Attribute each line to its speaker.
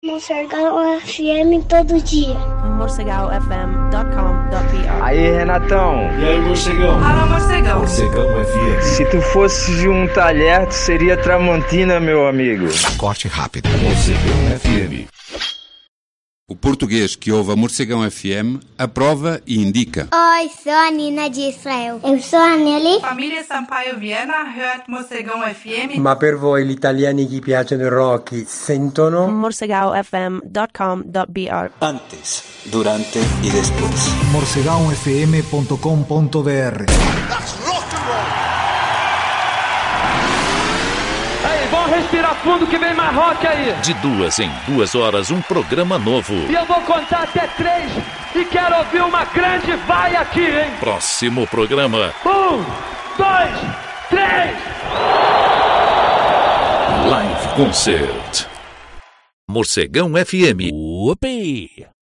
Speaker 1: Morcegão FM todo dia.
Speaker 2: morcegaofm.com.br.
Speaker 3: Aí, Renatão.
Speaker 4: E aí, Morcegão?
Speaker 5: Fala, Morcegão.
Speaker 4: Morcegão FM.
Speaker 3: Se tu fosse de um talher, tu seria Tramontina, meu amigo.
Speaker 6: Corte rápido.
Speaker 4: Morcegão FM.
Speaker 6: O português que ouve a Morcegão FM aprova e indica.
Speaker 1: Oi, sou a Nina de Israel. Eu sou a Nelly.
Speaker 5: Família Sampaio Viena hört Morcegão FM.
Speaker 7: Ma per voi gli italiani che piacciono il rock sentono
Speaker 2: morcegaofm.com.br.
Speaker 8: Antes, durante y después.
Speaker 9: morcegaofm.com.br.
Speaker 10: Vamos respirar fundo que vem mais rock aí.
Speaker 11: De 2 em 2 horas, um programa novo.
Speaker 10: E eu vou contar até 3 e quero ouvir uma grande vai aqui, hein?
Speaker 11: Próximo programa.
Speaker 10: 1, 2, 3.
Speaker 11: Live Concert. Morcegão FM.
Speaker 12: Whoopee!